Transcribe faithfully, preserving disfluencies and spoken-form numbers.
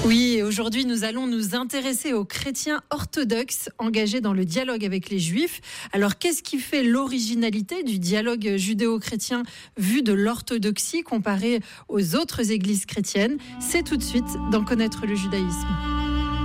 Oui, aujourd'hui, nous allons nous intéresser aux chrétiens orthodoxes engagés dans le dialogue avec les juifs. Alors, qu'est-ce qui fait l'originalité du dialogue judéo-chrétien vu de l'orthodoxie comparé aux autres églises chrétiennes ? C'est tout de suite d'en connaître le judaïsme.